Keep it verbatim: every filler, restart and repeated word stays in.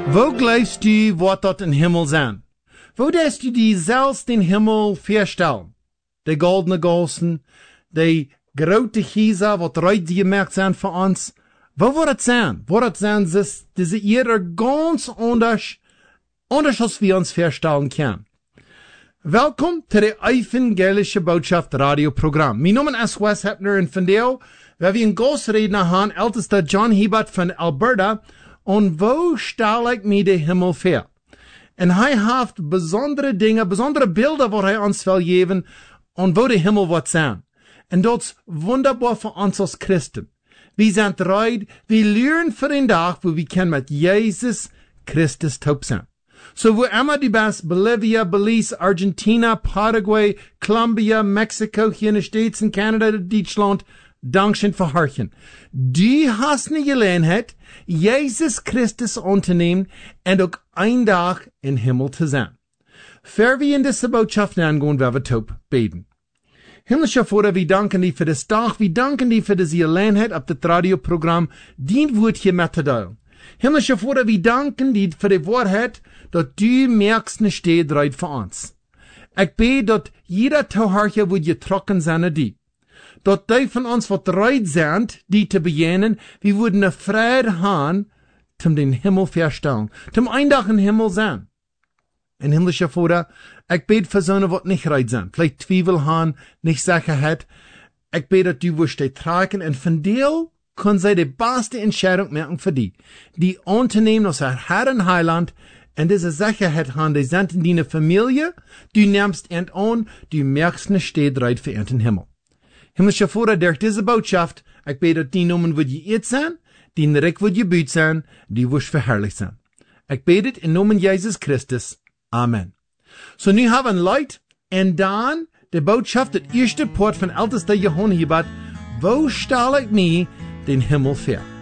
Wo glaubst du, wat dort in Himmel sein? Wo darfst du die selbst den Himmel vorstellen? Die goldene Gossen, die grote Chiesa, wat reut gemerkt zijn für uns? Wo wird es sein? Wird es sein, dass diese Erde ganz anders, anders als wir uns vorstellen können? Welkom zu der evangelische Botschaft Radioprogramm. Mein Name ist Wes Hepner und von der, wir wir einen Gastredner haben, ältester John Hebert von Alberta, und wo stelle ich mir den Himmel vor? Und er hat besondere Dinge, besondere Bilder, wo er uns will geben, und wo der Himmel wird sein. Und das ist wunderbar für uns als Christen. Wir sind reid, wir lernen für den Tag, wo wir können mit Jesus Christus taub sein. So wo immer du bist, Bolivia, Belize, Argentina, Paraguay, Colombia, Mexiko, hier in den States, in Kanada, Deutschland, Dankeschön für Horchen. Du hast eine Gelegenheit, Jesus Christus anzunehmen und auch ein Tag im Himmel zu sein. Für wir in diese Botschaft angehen, werden wir taub beten. Himmlischer Vater, wir danken dir für das Tag, wir danken dir für diese Gelegenheit auf das Radioprogramm, die Wort hier mitzuteilen. Himmlischer Vater, wir danken dir für die Wahrheit, dass du merkst nicht steht reit für uns. Ich bete, dass jeder Zuhörer wird getrocken sein, die. Dass die von uns, was reit sind, die zu beginnen, wir würden eine Freude haben, zum den Himmel verstellen, zum ein Tag im Himmel sein. Und himmlischer Vater, ich bete für so, was nicht reit sind, vielleicht Zweifel haben, nicht Sicherheit. Ich bete, dass du wirst die tragen, und von dir kann sie die beste Entscheidung machen für die, die anzunehmen aus der Herr und Heiland, und diese Sicherheit haben, die sind in deiner Familie, du nimmst ihn an, du merkst nicht, steht reit für ihn im Himmel. Himmlischer Vater, durch diese Botschaft, ich bete, dass die Namen wird geirrt sein, die Reck wird gebüht sein, die wirst verherrlicht sein. Ich bete in Namen Jesus Christus. Amen. So, nu haben wir Leute, und dann die Botschaft, das erste Port von ältester Johann Hebert, wo stelle ich mir den Himmel vor?